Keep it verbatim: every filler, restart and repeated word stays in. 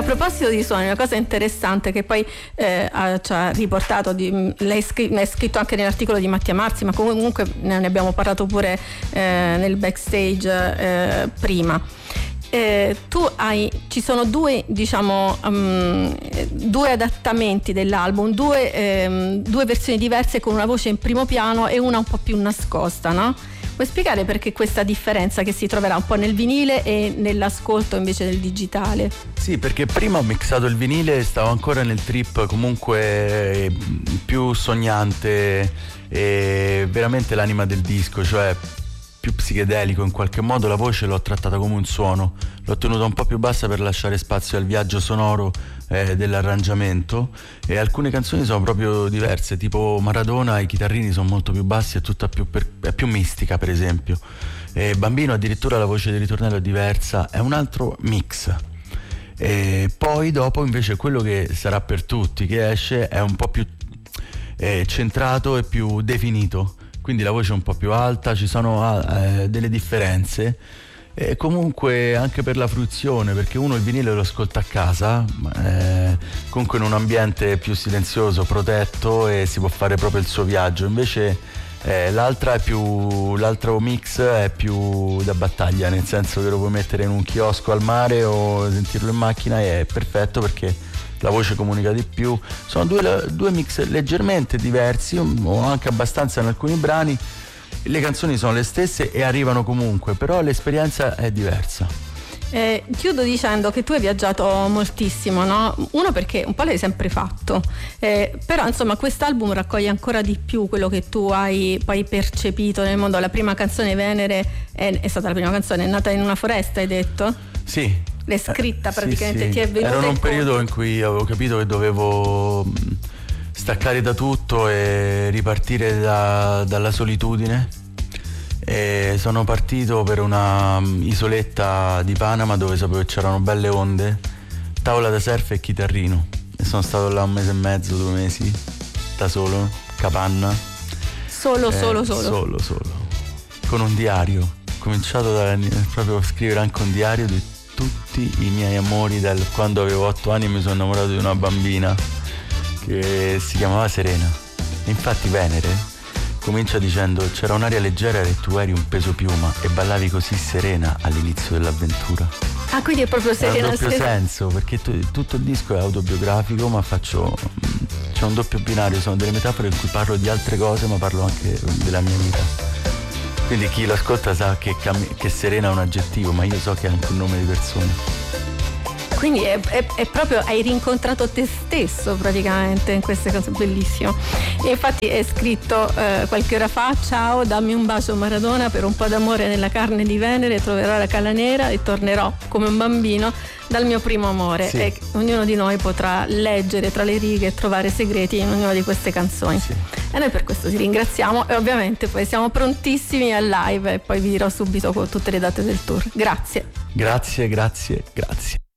a proposito di suoni, una cosa interessante che poi eh, ha, ci ha riportato, di, l'hai, scr- l'hai scritto anche nell'articolo di Mattia Marzi, ma comunque ne abbiamo parlato pure eh, nel backstage eh, prima. Eh, tu hai, ci sono due, diciamo, um, due adattamenti dell'album, due, ehm, due versioni diverse con una voce in primo piano e una un po' più nascosta, no? Puoi spiegare perché questa differenza che si troverà un po' nel vinile e nell'ascolto invece del digitale? Sì, perché prima ho mixato il vinile e stavo ancora nel trip comunque più sognante e veramente l'anima del disco, cioè più psichedelico in qualche modo. La voce l'ho trattata come un suono, l'ho tenuta un po' più bassa per lasciare spazio al viaggio sonoro eh, dell'arrangiamento, e alcune canzoni sono proprio diverse, tipo Maradona i chitarrini sono molto più bassi, è tutta più, per, è più mistica per esempio, e Bambino addirittura la voce del ritornello è diversa, è un altro mix. E poi dopo invece quello che sarà per tutti che esce è un po' più eh, centrato e più definito, quindi la voce è un po' più alta, ci sono eh, delle differenze, e comunque anche per la fruizione, perché uno il vinile lo ascolta a casa, eh, comunque in un ambiente più silenzioso, protetto, e si può fare proprio il suo viaggio. Invece eh, l'altra è più, l'altro mix è più da battaglia, nel senso che lo puoi mettere in un chiosco al mare o sentirlo in macchina e è perfetto perché la voce comunica di più. Sono due, due mix leggermente diversi, o anche abbastanza in alcuni brani. Le canzoni sono le stesse e arrivano comunque, però l'esperienza è diversa. Eh, chiudo dicendo che tu hai viaggiato moltissimo, no? Uno perché un po' l'hai sempre fatto, eh, però insomma quest'album raccoglie ancora di più quello che tu hai poi percepito nel mondo. La prima canzone, Venere, è, è stata la prima canzone, è nata in una foresta, hai detto? Sì. L'hai scritta praticamente, sì, sì. Ti è venuta Era in un incontro. periodo in cui avevo capito che dovevo staccare da tutto e ripartire da, dalla solitudine, e sono partito per una isoletta di Panama dove sapevo che c'erano belle onde, tavola da surf e chitarrino, e sono stato là un mese e mezzo, due mesi da solo, capanna, solo eh, solo solo solo solo con un diario. Ho cominciato da, proprio a scrivere anche un diario di tutti i miei amori dal quando avevo otto anni e mi sono innamorato di una bambina che si chiamava Serena. E infatti Venere comincia dicendo: c'era un'aria leggera e tu eri un peso piuma e ballavi così serena all'inizio dell'avventura. Ah, quindi è proprio Serena. È un doppio Serena. senso, perché t- tutto il disco è autobiografico, ma faccio c'è un doppio binario, sono delle metafore in cui parlo di altre cose ma parlo anche della mia vita. Quindi chi lo ascolta sa che, cam- che Serena è un aggettivo, ma io so che è anche un nome di persona. Quindi è, è, è proprio, hai rincontrato te stesso praticamente in queste cose, bellissimo. E infatti è scritto eh, qualche ora fa: ciao, dammi un bacio Maradona, per un po' d'amore nella carne di Venere troverò la cala nera e tornerò come un bambino dal mio primo amore. Sì. E ognuno di noi potrà leggere tra le righe e trovare segreti in ognuna di queste canzoni. Sì. E noi per questo ti ringraziamo, e ovviamente poi siamo prontissimi al live, e poi vi dirò subito con tutte le date del tour. Grazie. Grazie, grazie, grazie.